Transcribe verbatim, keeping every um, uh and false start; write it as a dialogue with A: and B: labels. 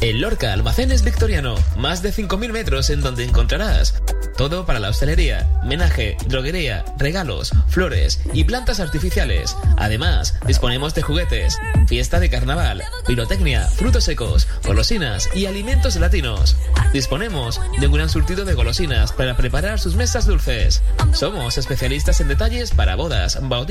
A: El Lorca Almacenes Victoriano, más de cinco mil metros en donde encontrarás todo para la hostelería, menaje, droguería, regalos, flores y plantas artificiales. Además, disponemos de juguetes, fiesta de carnaval, pirotecnia, frutos secos, golosinas y alimentos latinos. Disponemos de un gran surtido de golosinas para preparar sus mesas dulces. Somos especialistas en detalles para bodas, bautizos